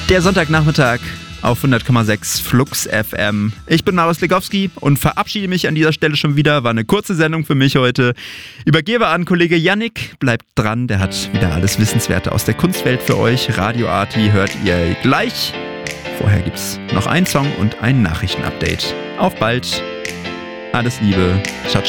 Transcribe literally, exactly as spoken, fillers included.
Der Sonntagnachmittag auf hundert Komma sechs Flux F M. Ich bin Marius Legowski und verabschiede mich an dieser Stelle schon wieder. War eine kurze Sendung für mich heute. Übergebe an Kollege Yannick. Bleibt dran, der hat wieder alles Wissenswerte aus der Kunstwelt für euch. Radio Arti hört ihr gleich. Vorher gibt's noch einen Song und ein Nachrichtenupdate. Auf bald. Alles Liebe. Ciao.